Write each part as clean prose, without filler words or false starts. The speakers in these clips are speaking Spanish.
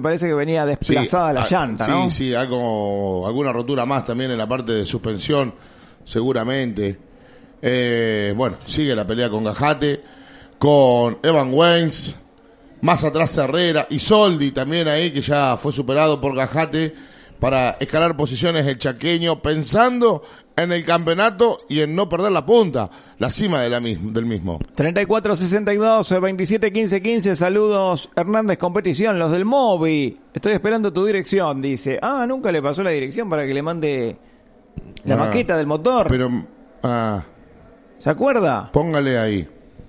parece que venía desplazada la llanta, ¿no? Sí, alguna rotura más también en la parte de suspensión, seguramente. Bueno, sigue la pelea con Gajate, con Evan Waynes, más atrás Herrera y Soldi también ahí, que ya fue superado por Gajate para escalar posiciones el chaqueño, pensando en el campeonato y en no perder la punta, la cima del mismo. 34-62, 27-15-15, saludos Hernández Competición, los del Mobi. Estoy esperando tu dirección, dice. Nunca le pasó la dirección para que le mande la maqueta del motor. Pero, ¿se acuerda? Póngale ahí.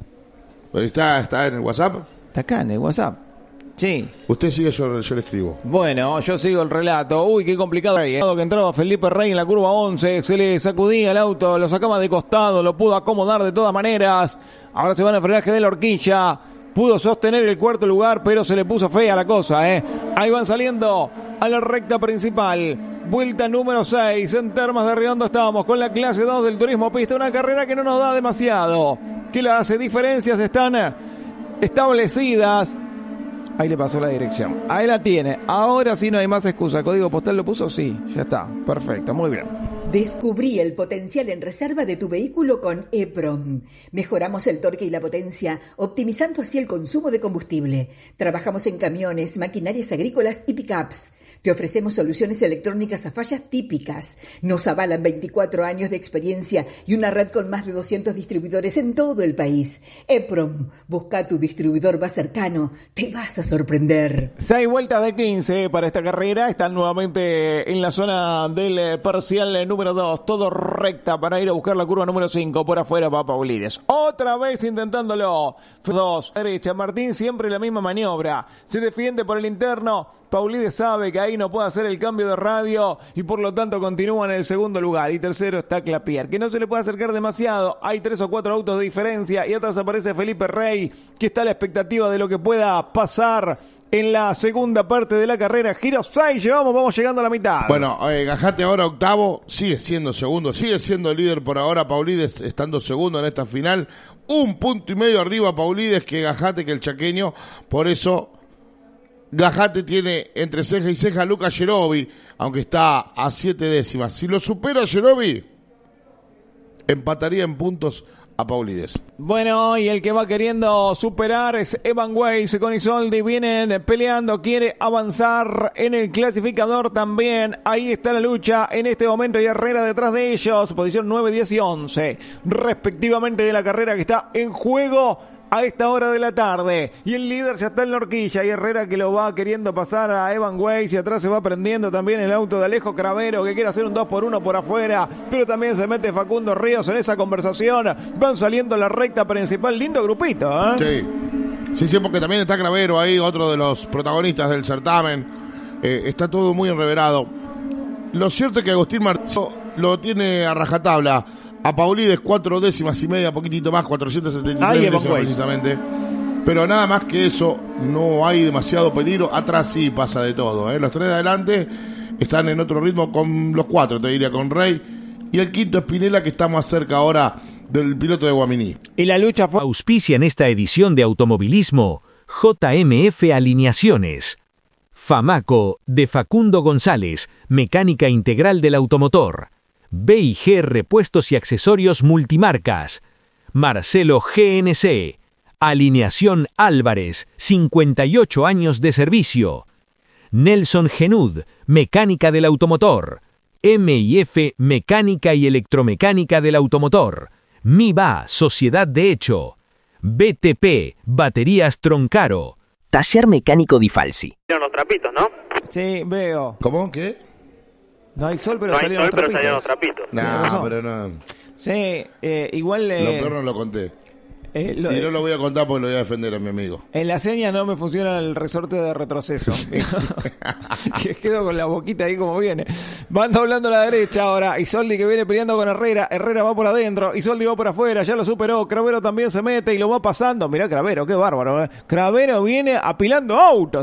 ¿Está en el WhatsApp? Está acá en el WhatsApp. Sí. Usted sigue, yo le escribo. Bueno, yo sigo el relato. Uy, qué complicado. Que entraba Felipe Rey en la curva 11, se le sacudía el auto, lo sacaba de costado, lo pudo acomodar de todas maneras. Ahora se van al frenaje de la horquilla. Pudo sostener el cuarto lugar, pero se le puso fea la cosa, Ahí van saliendo a la recta principal. Vuelta número 6. En Termas de Riondo estamos con la clase 2 del turismo pista. Una carrera que no nos da demasiado. ¿Qué le hace? Diferencias están establecidas. Ahí le pasó la dirección. Ahí la tiene. Ahora sí no hay más excusa. ¿El código postal lo puso? Sí, ya está. Perfecto, muy bien. Descubrí el potencial en reserva de tu vehículo con EPROM. Mejoramos el torque y la potencia, optimizando así el consumo de combustible. Trabajamos en camiones, maquinarias agrícolas y pickups. Te ofrecemos soluciones electrónicas a fallas típicas. Nos avalan 24 años de experiencia y una red con más de 200 distribuidores en todo el país. EPROM, busca tu distribuidor más cercano. Te vas a sorprender. 6 vueltas de 15 para esta carrera. Están nuevamente en la zona del parcial número 2. Todo recta para ir a buscar la curva número 5. Por afuera va Paulides. Otra vez intentándolo. 2. Derecha. Martín siempre la misma maniobra. Se defiende por el interno. Paulides sabe que ahí no puede hacer el cambio de radio y por lo tanto continúa en el segundo lugar. Y tercero está Clapier, que no se le puede acercar demasiado. Hay 3 o 4 autos de diferencia y atrás aparece Felipe Rey, que está a la expectativa de lo que pueda pasar en la segunda parte de la carrera. Giro 6, vamos llegando a la mitad. Bueno, Gajate ahora octavo, sigue siendo segundo, sigue siendo el líder por ahora. Paulides estando segundo en esta final. 1,5 puntos arriba Paulides que Gajate, que el chaqueño. Por eso Gajate tiene entre ceja y ceja a Lucas Yerobi, aunque está a 7 décimas. Si lo supera Yerobi, empataría en puntos a Paulides. Bueno, y el que va queriendo superar es Evan Weiss con Isoldi. Vienen peleando, quiere avanzar en el clasificador también. Ahí está la lucha en este momento y Herrera detrás de ellos. Posición 9, 10 y 11, respectivamente, de la carrera que está en juego a esta hora de la tarde. Y el líder ya está en la horquilla y Herrera que lo va queriendo pasar a Evan Weiss, y atrás se va prendiendo también el auto de Alejo Cravero, que quiere hacer un 2x1 por afuera, pero también se mete Facundo Ríos en esa conversación. Van saliendo a la recta principal. Lindo grupito, Sí, porque también está Cravero ahí, otro de los protagonistas del certamen. Está todo muy enreverado. Lo cierto es que Agustín Martínez lo tiene a rajatabla. A Paulides 4 décimas y media, poquitito más, 473 décimas precisamente. Pero nada más que eso, no hay demasiado peligro. Atrás sí pasa de todo, Los 3 de adelante están en otro ritmo con los 4, te diría, con Rey. Y el quinto es Pinela, que está más cerca ahora del piloto de Guaminí. Y la lucha fue... Auspicia en esta edición de Automovilismo JMF Alineaciones. Famaco, de Facundo González, mecánica integral del automotor. B&G Repuestos y Accesorios Multimarcas. Marcelo GNC. Alineación Álvarez, 58 años de servicio. Nelson Genud, mecánica del automotor. M&F Mecánica y Electromecánica del automotor. MIBA, Sociedad de Hecho. BTP, Baterías Troncaro. Taller Mecánico Di Falsi. Salieron los trapitos, ¿no? Sí, veo. ¿Cómo? ¿Qué? No hay sol, pero No hay salieron sol, los pero salieron los trapitos. trapitos. No, pero no. Sí, igual... Lo peor no lo conté. Y no lo voy a contar porque lo voy a defender a mi amigo. En la seña no me funciona el resorte de retroceso. Que quedo con la boquita ahí como viene. Van doblando a la derecha ahora. Isoldi que viene peleando con Herrera. Herrera va por adentro. Isoldi va por afuera. Ya lo superó. Cravero también se mete y lo va pasando. Mirá Cravero, qué bárbaro. Cravero viene apilando autos.